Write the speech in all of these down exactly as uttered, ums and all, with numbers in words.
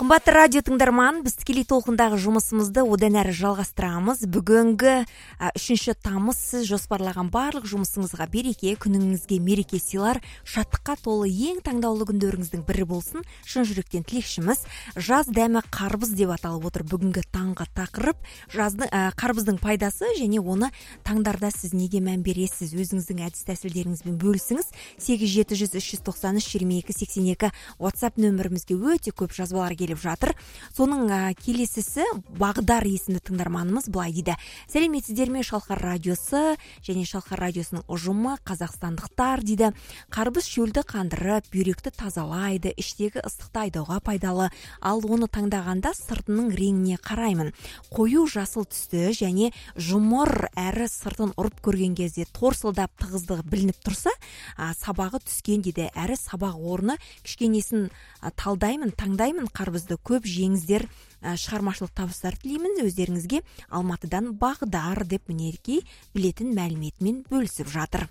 Қымбатты радио тыңдарман, біз тікелей толқындағы жұмысымызды одан әрі жалғастырамыз. Бүгінгі үшінші тамыз сіз жоспарлаған барлық жұмысыңызға береке, күніңізге мереке сыйлар, шаттыққа толы ең таңдаулы күндеріңіздің бірі болсын. Шын жүректен тілекшіміз. Жаз дәмі қарбыз деп аталып отыр бүгінгі таңғы тақырып. Жаздың ә, қарбыздың пайдасы және оны таңдарда сіз неге мән бересіз? Өзіңіздің әдіс тәсілдеріңізбен бөлісіңіз. сегіз жеті жүз үш жүз тоқсан үш жиырма екі сексен екі WhatsApp нөмірімізге өте көп жазбалар келіп жатыр. Соның ә, келесісі Бағдар есімді тыңдарманымыз былай дейді: сәлеметсіздер ме, Шалқар радиосы және Шалқар радиосының ұжымы, қазақстандықтар дейді. Қарбыз шөлді қандырып, бүйректі тазалайды, іштегі ыстықты айдауға пайдалы. Ал оны таңдағанда сыртының реңіне қараймын. Қою жасыл түсті және жұмыр әрі сыртын ұрып көрген кезде торсылдап тығыздығы білініп тұрса, ә, сабағы түскен дейді. Әрі сабақ орны кішкенесін ә, талдаймын, таңдаймын. Қарбызды көп жеңіздер, шығармашылық табыстар тілеймін өздеріңізге. Алматыдан Бағдар деп мінекей білетін мәліметімен бөлісіп жатыр.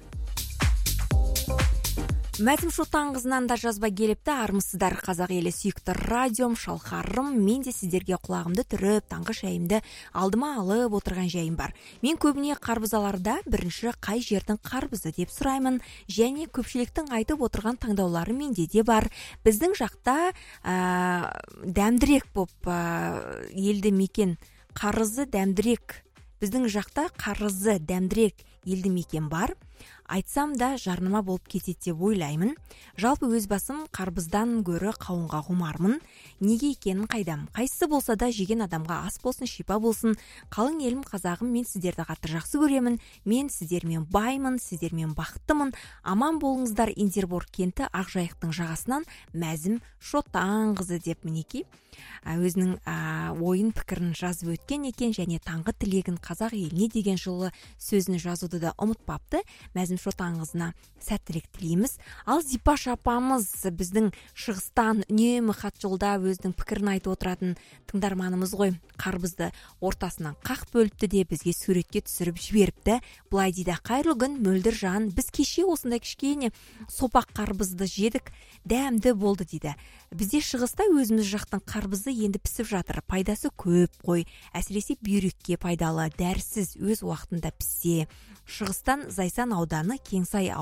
Мәтім Шотанқызынан да жазба келіпті. Армысыздар қазақ елі, сүйікті радиом, Шалқарым. Мен де сіздерге құлағымды түріп, таңғы шайымды алдыма алып отырған жайым бар. Мен көбіне қарбызаларда бірінші қай жердің қарбызы деп сұраймын, және көпшіліктің айтып отырған таңдаулары менде де бар. Біздің жақта ә, дәмдірек боп ә, елді мекен қарызы дәмдірек. Біздің жақта қарызы дәмдірек елді мекен бар. Айтсам да жарнама болып кетеді деп ойлаймын. Жалпы өз басым қарбыздан гөрі қауынға құмармын. Неге екенін қайдам. Қайсысы болса да жеген адамға ас болсын, шипа болсын. Қалың елім, қазағым, мен сіздерді қатты жақсы көремін. Мен сіздермен баймын, сіздермен бақыттымын. Аман болыңыздар. Индербор кенті Ақжайықтың жағасынан Мәзім Шотанқызы деп мінекей өзінің ә, ойын пікірін жазып өткен екен, және таңғы тілегін қазақ еліне деген жылы сөзін жазуды да ұмытпапты. Мәзім Шотанқызына сәттілік тілейміз. Ал Зипаш апамыз біздің шығыстан үнемі хат жолдап өзінің пікірін айтып отыратын тыңдарманымыз ғой. Қарбызды ортасынан қақ бөліпті де бізге суретке түсіріп жіберіпті. Былай дейді: қайырлы күн, мөлдір жан, біз кеше осындай кішкене сопақ қарбызды жедік, дәмді болды дейді. Бізде шығыста өзіміз жақтың қарбызы енді пісіп жатыр. Пайдасы көп қой. Әсіресе бүйрекке пайдалы, дәрісіз, өз уақытында піссе. Шығыстан Зайсан ауданы, Кеңсай